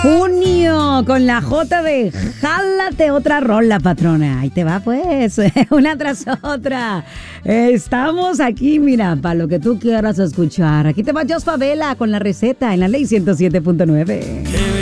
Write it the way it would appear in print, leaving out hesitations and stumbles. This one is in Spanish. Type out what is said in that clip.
Junio con la J de jálate otra rola, patrona. Ahí te va, pues, una tras otra. Estamos aquí, mira, para lo que tú quieras escuchar. Aquí te va Jos Favela con la receta en la Ley 107.9.